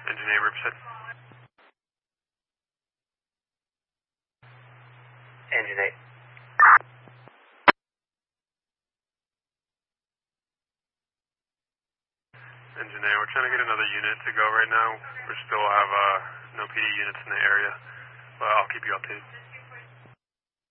Engine 8, Riverside. Engine 8. Engine 8, we're trying to get another unit to go right now. We still have no PD units in the area, but I'll keep you updated.